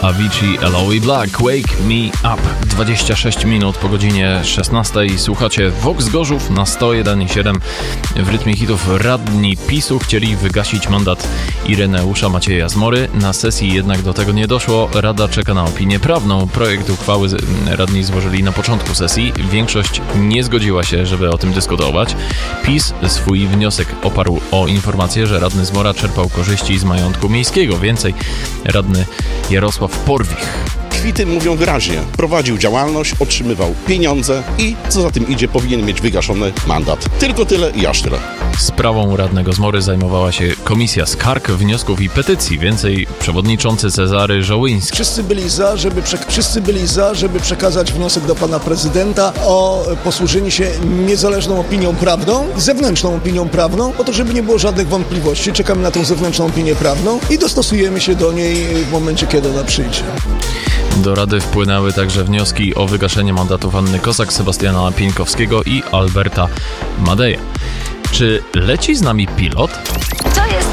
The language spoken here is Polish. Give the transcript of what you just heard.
Avicii, Aloe Black, Wake Me Up. 26 minut po godzinie 16. Słuchacie Vox Gorzów na 101,7. W rytmie hitów radni PiS-u chcieli wygasić mandat Ireneusza Macieja Zmory. Na sesji jednak do tego nie doszło. Rada czeka na opinię prawną. Projekt uchwały radni złożyli na początku sesji. Większość nie zgodziła się, żeby o tym dyskutować. PiS swój wniosek oparł o informację, że radny Zmora czerpał korzyści z majątku miejskiego. Więcej radny Jarosław Porwich. Kwity mówią wyraźnie. Prowadził działalność, otrzymywał pieniądze i co za tym idzie, powinien mieć wygaszony mandat. Tylko tyle i aż tyle. Sprawą radnego Zmory zajmowała się Komisja Skarg, Wniosków i Petycji. Więcej przewodniczący Cezary Żołyński. Wszyscy byli za, żeby przekazać wniosek do pana prezydenta o posłużenie się niezależną opinią prawną, zewnętrzną opinią prawną, po to, żeby nie było żadnych wątpliwości. Czekamy na tą zewnętrzną opinię prawną i dostosujemy się do niej w momencie, kiedy ona przyjdzie. Do Rady wpłynęły także wnioski o wygaszenie mandatów Anny Kozak, Sebastiana Pieńkowskiego i Alberta Madeja. Czy leci z nami pilot?